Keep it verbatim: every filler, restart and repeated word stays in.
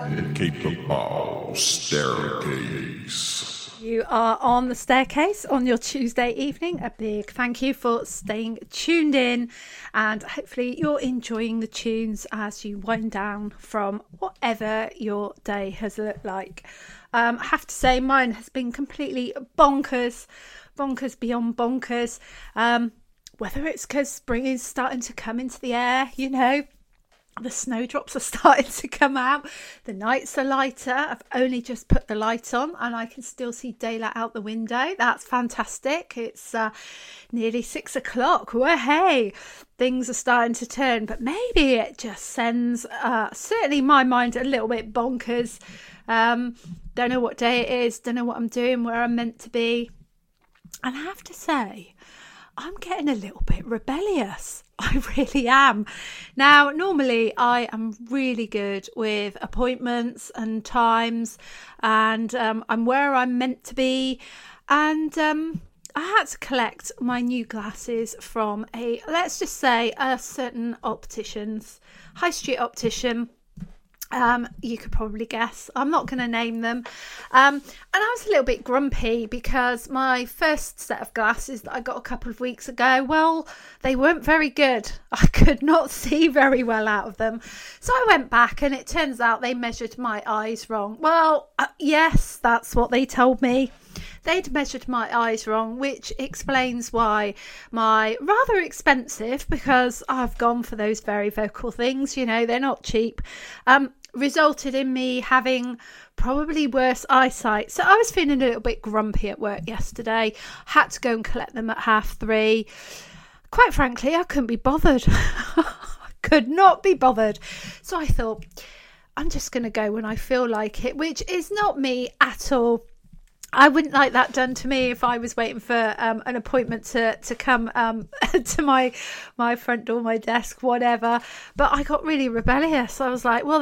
Keep the ball staircase. You are on the staircase on your Tuesday evening. A big thank you for staying tuned in, and hopefully you're enjoying the tunes as you wind down from whatever your day has looked like. Um, I have to say mine has been completely bonkers, bonkers beyond bonkers. Um, whether it's because spring is starting to come into the air, you know, the snowdrops are starting to come out. The nights are lighter. I've only just put the light on and I can still see daylight out the window. That's fantastic. It's uh, nearly six o'clock. Well, hey, things are starting to turn, but maybe it just sends uh, certainly my mind a little bit bonkers. Um, don't know what day it is. Don't know what I'm doing, where I'm meant to be. And I have to say, I'm getting a little bit rebellious. I really am. Now, normally I am really good with appointments and times, and um, I'm where I'm meant to be. And um, I had to collect my new glasses from a, let's just say, a certain optician's, high street optician. Um, you could probably guess. I'm not going to name them. Um, and I was a little bit grumpy because my first set of glasses that I got a couple of weeks ago, well, they weren't very good. I could not see very well out of them. So I went back and it turns out they measured my eyes wrong. Well, uh, yes, that's what they told me. They'd measured my eyes wrong, which explains why my rather expensive, because I've gone for those very vocal things, you know, they're not cheap, um, resulted in me having probably worse eyesight. So I was feeling a little bit grumpy at work yesterday. Had to go and collect them at half three. Quite frankly, I couldn't be bothered. I could not be bothered. So I thought, I'm just going to go when I feel like it, which is not me at all. I wouldn't like that done to me if I was waiting for um, an appointment to to come um, to my my front door, my desk, whatever. But I got really rebellious. I was like, well,